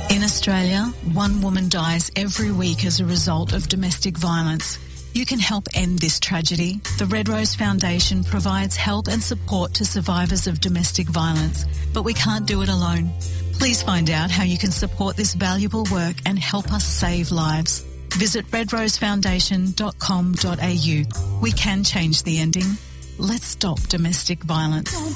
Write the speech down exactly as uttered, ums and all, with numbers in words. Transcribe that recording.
In Australia, one woman dies every week as a result of domestic violence. You can help end this tragedy. The Red Rose Foundation provides help and support to survivors of domestic violence, but we can't do it alone. Please find out how you can support this valuable work and help us save lives. Visit red rose foundation dot com dot a u. We can change the ending. Let's stop domestic violence.